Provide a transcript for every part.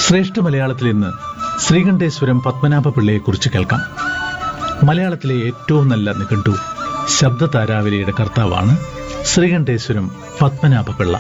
ശ്രേഷ്ഠ മലയാളത്തിൽ ഇന്ന് ശ്രീകണ്ഠേശ്വരം പത്മനാഭപിള്ളയെക്കുറിച്ച് കേൾക്കാം. മലയാളത്തിലെ ഏറ്റവും നല്ല നിഘണ്ടു ശബ്ദതാരാവലിയുടെ കർത്താവാണ് ശ്രീകണ്ഠേശ്വരം പത്മനാഭപിള്ള.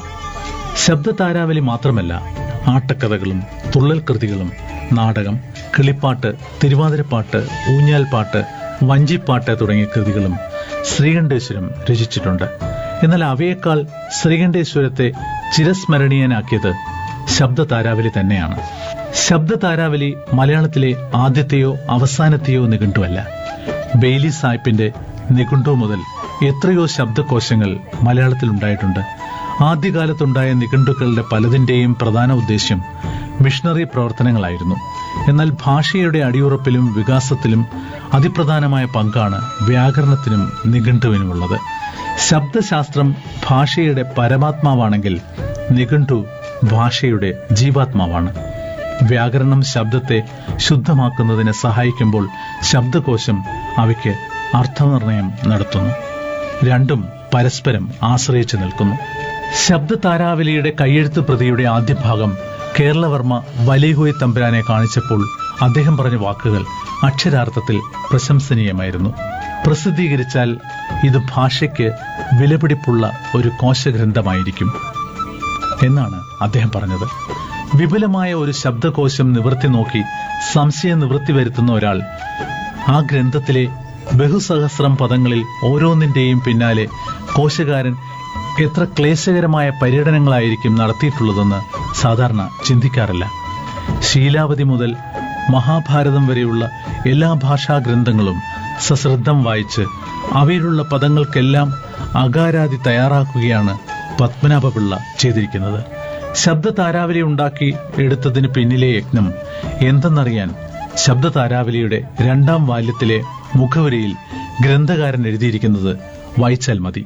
ശബ്ദതാരാവലി മാത്രമല്ല, ആട്ടക്കഥകളും തുള്ളൽ കൃതികളും നാടകം, കിളിപ്പാട്ട്, തിരുവാതിരപ്പാട്ട്, ഊഞ്ഞാൽപ്പാട്ട്, വഞ്ചിപ്പാട്ട് തുടങ്ങിയ കൃതികളും ശ്രീകണ്ഠേശ്വരം രചിച്ചിട്ടുണ്ട്. എന്നാൽ അവയേക്കാൾ ശ്രീകണ്ഠേശ്വരത്തെ ചിരസ്മരണീയനാക്കിയത് ശബ്ദതാരാവലി തന്നെയാണ്. ശബ്ദതാരാവലി മലയാളത്തിലെ ആദ്യത്തെയോ അവസാനത്തെയോ നിഘണ്ടുവല്ല. ബെയ്ലി സാഹിബിന്റെ നിഘണ്ടു മുതൽ എത്രയോ ശബ്ദകോശങ്ങൾ മലയാളത്തിൽ ഉണ്ടായിട്ടുണ്ട്. ആദ്യകാലത്തുണ്ടായ നിഘണ്ടുക്കളുടെ പലതിന്റെയും പ്രധാന ഉദ്ദേശ്യം മിഷണറി പ്രവർത്തനങ്ങളായിരുന്നു. എന്നാൽ ഭാഷയുടെ അടിയുറപ്പിലും വികാസത്തിലും അതിപ്രധാനമായ പങ്കാണ് വ്യാകരണത്തിനും നിഘണ്ടുവിനുമുള്ളത്. ശബ്ദശാസ്ത്രം ഭാഷയുടെ പരമാത്മാവാണെങ്കിൽ നിഘണ്ടു ഭാഷയുടെ ജീവാത്മാവാണ്. വ്യാകരണം ശബ്ദത്തെ ശുദ്ധമാക്കുന്നതിന് സഹായിക്കുമ്പോൾ ശബ്ദകോശം അവയ്ക്ക് അർത്ഥനിർണയം നടത്തുന്നു. രണ്ടും പരസ്പരം ആശ്രയിച്ചു നിൽക്കുന്നു. ശബ്ദതാരാവലിയുടെ കയ്യെഴുത്ത് പ്രതിയുടെ ആദ്യ ഭാഗം കേരളവർമ്മ വലിയകോയി തമ്പുരാനെ കാണിച്ചപ്പോൾ അദ്ദേഹം പറഞ്ഞ വാക്കുകൾ അക്ഷരാർത്ഥത്തിൽ പ്രശംസനീയമായിരുന്നു. പ്രസിദ്ധീകരിച്ചാൽ ഇത് ഭാഷയ്ക്ക് വിലപിടിപ്പുള്ള ഒരു കോശഗ്രന്ഥമായിരിക്കും എന്നാണ് അദ്ദേഹം പറഞ്ഞത്. വിപുലമായ ഒരു ശബ്ദകോശം നിവൃത്തി നോക്കി സംശയ നിവൃത്തി വരുത്തുന്ന ഒരാൾ ആ ഗ്രന്ഥത്തിലെ ബഹുസഹസ്രം പദങ്ങളിൽ ഓരോന്നിന്റെയും പിന്നാലെ കോശകാരൻ എത്ര ക്ലേശകരമായ പര്യടനങ്ങളായിരിക്കും നടത്തിയിട്ടുള്ളതെന്ന് സാധാരണ ചിന്തിക്കാറില്ല. ശീലാവതി മുതൽ മഹാഭാരതം വരെയുള്ള എല്ലാ ഭാഷാ ഗ്രന്ഥങ്ങളും സശ്രദ്ധം വായിച്ച് അവയിലുള്ള പദങ്ങൾക്കെല്ലാം അകാരാദി തയ്യാറാക്കുകയാണ് പത്മനാഭപിള്ള ചെയ്തിരിക്കുന്നത്. ശബ്ദതാരാവലി ഉണ്ടാക്കി എടുത്തതിന് പിന്നിലെ യജ്ഞം എന്തെന്നറിയാൻ ശബ്ദതാരാവലിയുടെ 2ാം വാല്യത്തിലെ മുഖവരിയിൽ ഗ്രന്ഥകാരൻ എഴുതിയിരിക്കുന്നത് വായിച്ചാൽ മതി.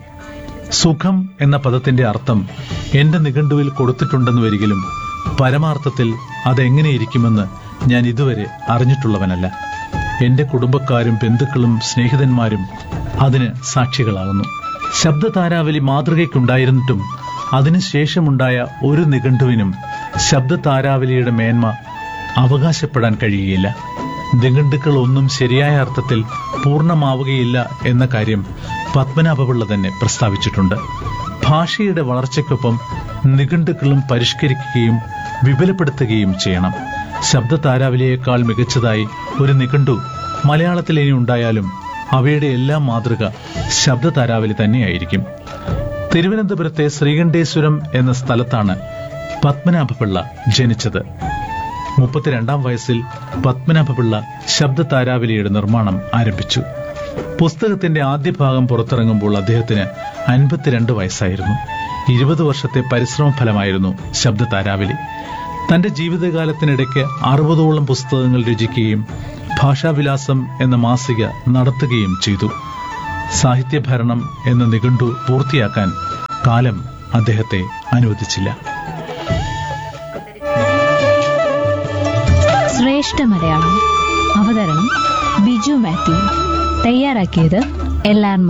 സുഖം എന്ന പദത്തിന്റെ അർത്ഥം എന്റെ നിഘണ്ടുവിൽ കൊടുത്തിട്ടുണ്ടെന്ന് വരികിലും പരമാർത്ഥത്തിൽ അതെങ്ങനെയിരിക്കുമെന്ന് ഞാൻ ഇതുവരെ അറിഞ്ഞിട്ടുള്ളവനല്ല. എന്റെ കുടുംബക്കാരും ബന്ധുക്കളും സ്നേഹിതന്മാരും അതിന് സാക്ഷികളാകുന്നു. ശബ്ദതാരാവലി മാതൃകയ്ക്കുണ്ടായിരുന്നിട്ടും അതിനുശേഷമുണ്ടായ ഒരു നിഘണ്ടുവിനും ശബ്ദതാരാവലിയുടെ മേന്മ അവകാശപ്പെടാൻ കഴിയുകയില്ല. നിഘണ്ടുക്കൾ ഒന്നും ശരിയായ അർത്ഥത്തിൽ പൂർണ്ണമാവുകയില്ല എന്ന കാര്യം പത്മനാഭപിള്ള തന്നെ പ്രസ്താവിച്ചിട്ടുണ്ട്. ഭാഷയുടെ വളർച്ചയ്ക്കൊപ്പം നിഘണ്ടുക്കളും പരിഷ്കരിക്കുകയും വിപുലപ്പെടുത്തുകയും ചെയ്യണം. ശബ്ദതാരാവലിയേക്കാൾ മികച്ചതായി ഒരു നിഘണ്ടു മലയാളത്തിൽ ഇനി ഉണ്ടായാലും അവയുടെ എല്ലാം മാതൃക ശബ്ദതാരാവലി തന്നെയായിരിക്കും. തിരുവനന്തപുരത്തെ ശ്രീകണ്ഠേശ്വരം എന്ന സ്ഥലത്താണ് പത്മനാഭപിള്ള ജനിച്ചത്. 32ാം വയസ്സിൽ പത്മനാഭപിള്ള ശബ്ദതാരാവലിയുടെ നിർമ്മാണം ആരംഭിച്ചു. പുസ്തകത്തിന്റെ ആദ്യ ഭാഗം പുറത്തിറങ്ങുമ്പോൾ അദ്ദേഹത്തിന് 52 വയസ്സായിരുന്നു. 20 വർഷത്തെ പരിശ്രമ ഫലമായിരുന്നു ശബ്ദതാരാവലി. തന്റെ ജീവിതകാലത്തിനിടയ്ക്ക് 60ഓളം പുസ്തകങ്ങൾ രചിക്കുകയും ഭാഷാവിലാസം എന്ന മാസിക നടത്തുകയും ചെയ്തു. സാഹിത്യഭരണം എന്ന നിഘണ്ടു പൂർത്തിയാക്കാൻ കാലം അദ്ദേഹത്തെ അനുവദിച്ചില്ല. ശ്രേഷ്ഠ മലയാളം അവതരണം ബിജു മാത്യു. തയ്യാറാക്കിയത് LR